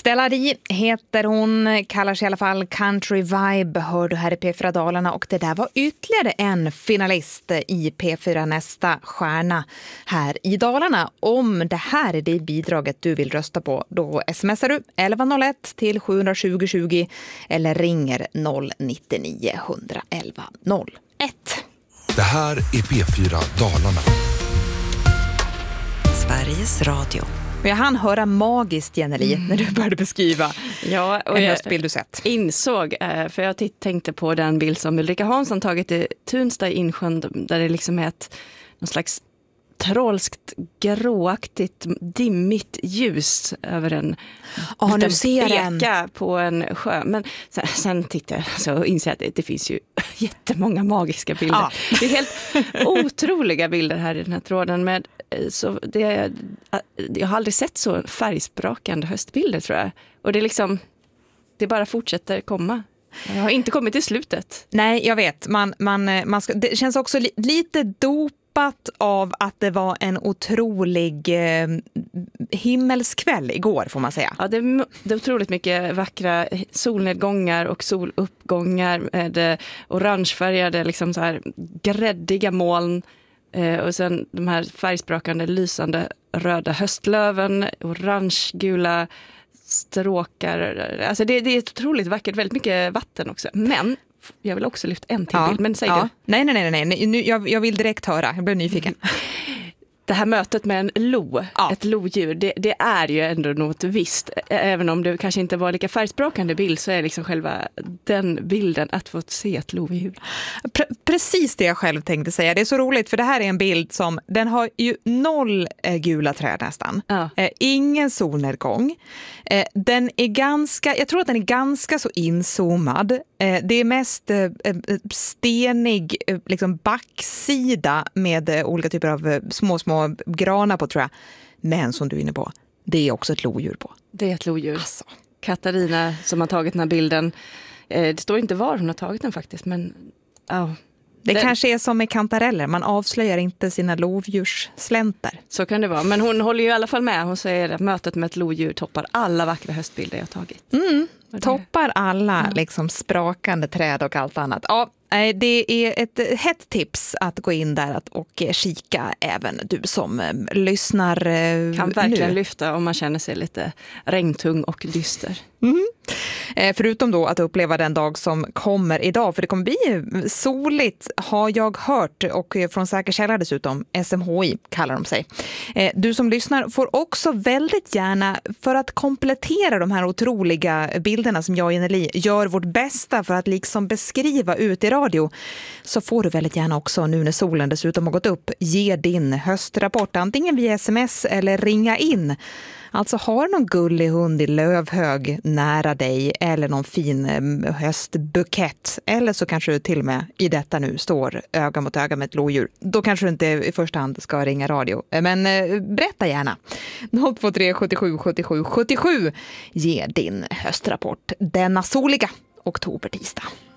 Stella Di heter hon, kallar sig i alla fall Country Vibe, hör du här i P4 Dalarna, och det där var ytterligare en finalist i P4 Nästa stjärna här i Dalarna. Om det här är det bidraget du vill rösta på, då smsar du 1101 till 720 20 eller ringer 099 111 01. Det här är P4 Dalarna. Sveriges Radio. Jag hann höra magiskt, Jenny, när du började beskriva och en höstbild du sett. Insåg, för jag tänkte på den bild som Ulrika Hansson tagit i Tunsta i Insjön, där det liksom är någon slags trolskt, gråaktigt, dimmigt ljus över en nu ser beka på en sjö. Men sen tittade jag så och inser att det finns ju jättemånga magiska bilder. Ja. Det är helt otroliga bilder här i den här tråden. Med, så jag har aldrig sett så färgsprakande höstbilder, tror jag. Och det är liksom, det bara fortsätter komma. Jag har inte kommit till slutet. Nej, jag vet. Det känns också lite dopat av att det var en otrolig himmelskväll igår, får man säga. Ja, det är otroligt mycket vackra solnedgångar och soluppgångar med orangefärgade, liksom så här gräddiga moln. Och sen de här färgsprakande, lysande röda höstlöven, orange-gula stråkar. Alltså det är otroligt vackert, väldigt mycket vatten också. Men jag vill också lyfta en till bild, men säg du. Nej. Nu, jag vill direkt höra, jag blev nyfiken. Det här mötet med en ett lodjur, det är ju ändå något visst. Även om det kanske inte var lika färgsprakande bild, så är liksom själva den bilden att få se ett lodjur. Precis det jag själv tänkte säga. Det är så roligt, för det här är en bild som, den har ju 0 gula träd nästan. Ja. Ingen solnedgång. Den är jag tror att den är ganska så inzoomad. Det är mest stenig liksom backsida med olika typer av små granar på, tror jag. Men som du är inne på, det är också ett lodjur på. Det är ett lodjur. Alltså. Katarina som har tagit den här bilden. Det står inte var hon har tagit den faktiskt, men det kanske är som med kantareller. Man avslöjar inte sina lodjursslänter. Så kan det vara. Men hon håller ju i alla fall med. Hon säger att mötet med ett lodjur toppar alla vackra höstbilder jag tagit. Toppar alla liksom sprakande träd och allt annat. Ja, det är ett hett tips att gå in där och kika, även du som lyssnar kan verkligen nu. Lyfta om man känner sig lite regntung och dyster. Förutom då att uppleva den dag som kommer idag, för det kommer bli soligt, har jag hört, och från säker källa dessutom, SMHI kallar de sig. Du som lyssnar får också väldigt gärna, för att komplettera de här otroliga bilderna som jag och Jenny gör vårt bästa för att liksom beskriva ut i radio, så får du väldigt gärna också, nu när solen dessutom har gått upp, ge din höstrapport antingen via sms eller ringa in. Alltså har någon gullig hund i Lövhög nära dig, eller någon fin höstbukett, eller så kanske du till och med i detta nu står öga mot öga med ett lodjur. Då kanske du inte i första hand ska ringa radio, men berätta gärna. 023 77 77 77. Ge din höstrapport denna soliga oktobertisdag.